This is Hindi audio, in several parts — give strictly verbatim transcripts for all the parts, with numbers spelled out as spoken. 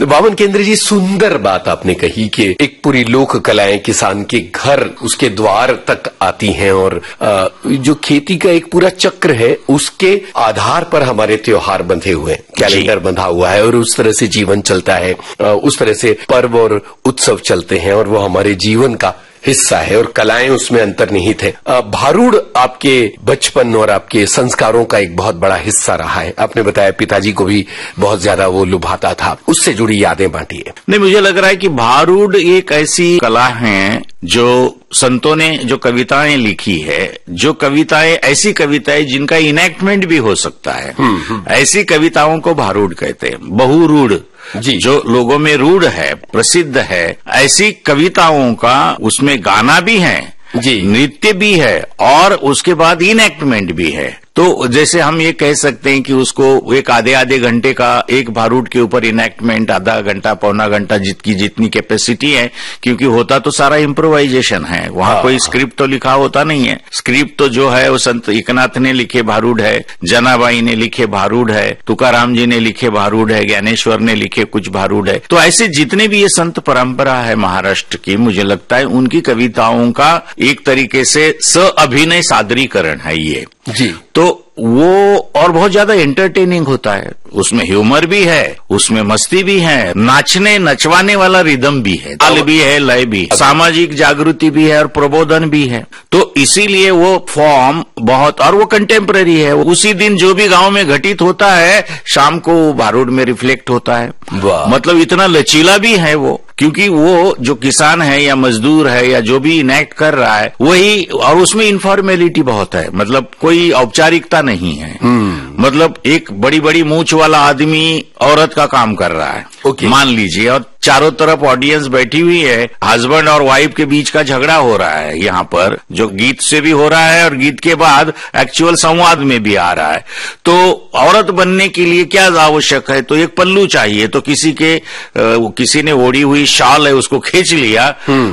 बावन केंद्र जी, सुंदर बात आपने कही कि एक पूरी लोक कलाएं किसान के घर, उसके द्वार तक आती हैं और आ, जो खेती का एक पूरा चक्र है उसके आधार पर हमारे त्योहार बंधे हुए हैं, कैलेंडर बंधा हुआ है और उस तरह से जीवन चलता है, आ, उस तरह से पर्व और उत्सव चलते हैं और वो हमारे जीवन का हिस्सा है और कलाएं उसमें अंतर्निहित है। भारूड आपके बचपन और आपके संस्कारों का एक बहुत बड़ा हिस्सा रहा है। आपने बताया पिताजी को भी बहुत ज्यादा वो लुभाता था, उससे जुड़ी यादें बांटिए। नहीं, मुझे लग रहा है कि भारूड एक ऐसी कला है जो संतों ने जो कविताएं लिखी है, जो कविताएं ऐसी कविताएं जिनका इनेक्टमेंट भी हो सकता है, ऐसी कविताओं को भारूड कहते हैं। बहुरूढ़ जी, जो लोगों में रूढ़ है, प्रसिद्ध है, ऐसी कविताओं का उसमें गाना भी है जी, नृत्य भी है और उसके बाद इनेक्टमेंट भी है। तो जैसे हम ये कह सकते हैं कि उसको एक आधे आधे घंटे का एक भारूड के ऊपर इनेक्टमेंट, आधा घंटा पौना घंटा जितकी जितनी कैपेसिटी है, क्योंकि होता तो सारा इम्प्रोवाइजेशन है, वहां हाँ, कोई स्क्रिप्ट तो लिखा होता नहीं है। स्क्रिप्ट तो जो है वो संत एकनाथ ने लिखे भारूड है, जनाबाई ने लिखे भारूड है, तुकाराम जी ने लिखे भारूड है, ज्ञानेश्वर ने लिखे कुछ भारूड है। तो ऐसे जितने भी ये संत परंपरा है महाराष्ट्र की, मुझे लगता है उनकी कविताओं का एक तरीके से स अभिनय सादरीकरण है ये जी। तो वो और बहुत ज्यादा एंटरटेनिंग होता है, उसमें ह्यूमर भी है, उसमें मस्ती भी है, नाचने नचवाने वाला रिदम भी है, ताल भी है, लय भी, सामाजिक जागृति भी है और प्रबोधन भी है। तो इसीलिए वो फॉर्म बहुत, और वो कंटेम्पररी है, उसी दिन जो भी गांव में घटित होता है शाम को भारूड में रिफ्लेक्ट होता है। मतलब इतना लचीला भी है वो, क्योंकि वो जो किसान है या मजदूर है या जो भी इनेक्ट कर रहा है वही, और उसमें इनफॉर्मेलिटी बहुत है, मतलब कोई औपचारिकता नहीं है। मतलब एक बड़ी बड़ी मूंछ वाला आदमी औरत का काम कर रहा है, okay. मान लीजिए, और चारों तरफ ऑडियंस बैठी हुई है, हस्बैंड और वाइफ के बीच का झगड़ा हो रहा है यहाँ पर, जो गीत से भी हो रहा है और गीत के बाद एक्चुअल संवाद में भी आ रहा है। तो औरत बनने के लिए क्या आवश्यक है, तो एक पल्लू चाहिए, तो किसी के किसी ने ओढ़ी हुई शाल है उसको खींच लिया,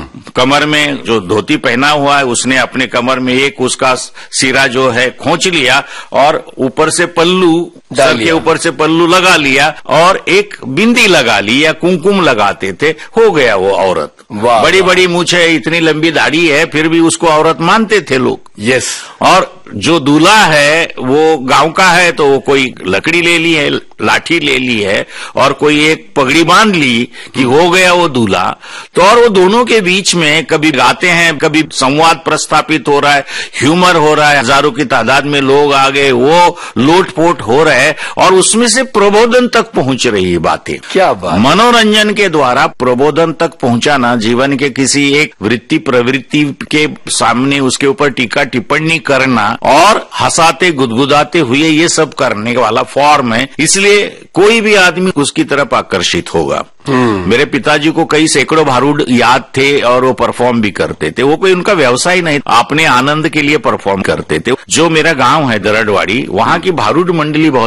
कमर में जो धोती पहना हुआ है उसने अपने कमर में एक उसका सिरा जो है खोंच लिया और ऊपर से पल्लू, सर के ऊपर से पल्लू लगा लिया और एक बिंदी लगा ली या कुमकुम लगाते थे, हो गया वो औरत। बड़ी बड़ी मूछ है, इतनी लंबी दाढ़ी है, फिर भी उसको औरत मानते थे लोग। यस। और जो दूल्हा है वो गांव का है तो वो कोई लकड़ी ले ली है, लाठी ले ली है और कोई एक पगड़ी बांध ली कि हो गया वो दूल्हा। तो और वो दोनों के बीच में कभी गाते हैं, कभी संवाद प्रस्थापित हो रहा है, ह्यूमर हो रहा है, हजारों की तादाद में लोग आ गए, वो लोटपोट हो रहा है और उसमें से प्रबोधन तक पहुंच रही है बातें। क्या बात। मनोरंजन के द्वारा प्रबोधन तक पहुंचाना, जीवन के किसी एक वृत्ति प्रवृत्ति के सामने उसके ऊपर टीका टिप्पणी करना और हंसाते गुदगुदाते हुए ये सब करने वाला फॉर्म है, इसलिए कोई भी आदमी उसकी तरफ आकर्षित होगा। मेरे पिताजी को कई सैकड़ों भारूड याद थे और वो परफॉर्म भी करते थे, वो कोई उनका व्यवसाय नहीं, अपने आनंद के लिए परफॉर्म करते थे। जो मेरा गांव है दरड़वाड़ी, वहां की भारूड मंडली बहुत